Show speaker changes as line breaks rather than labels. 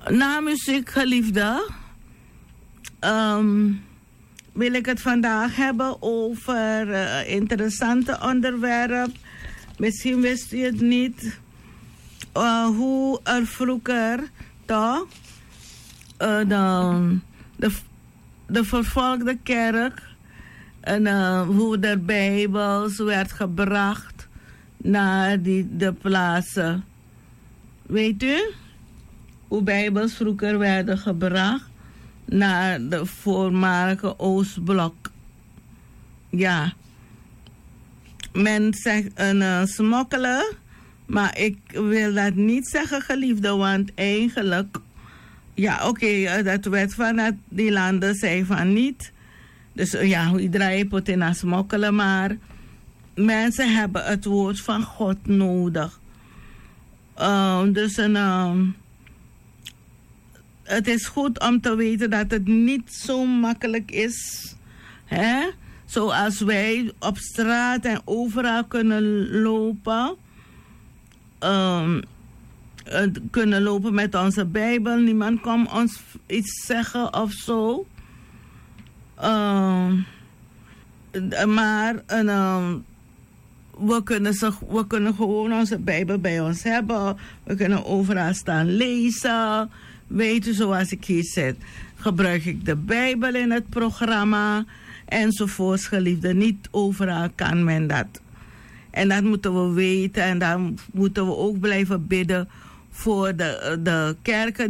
Na muziek, geliefde, wil ik het vandaag hebben over een interessante onderwerp. Misschien wist u het niet. Hoe er vroeger toch de vervolgde kerk en hoe de Bijbels werd gebracht naar de plaatsen. Weet u? Hoe Bijbels vroeger werden gebracht naar de voormalige Oostblok. Ja. Men zegt een smokkelen, maar ik wil dat niet zeggen, geliefde, want eigenlijk, ja, oké, dat werd vanuit die landen zei van niet. Dus ja, iedereen moet in smokkelen, maar mensen hebben het woord van God nodig. Dus het is goed om te weten dat het niet zo makkelijk is, hè? Zoals wij op straat en overal kunnen lopen. Kunnen lopen met onze Bijbel. Niemand kan ons iets zeggen of zo. Maar we kunnen gewoon onze Bijbel bij ons hebben. We kunnen overal staan lezen. Weet u, zoals ik hier zit, gebruik ik de Bijbel in het programma. Enzovoorts, geliefde. Niet overal kan men dat. En dat moeten we weten. En dan moeten we ook blijven bidden voor de kerken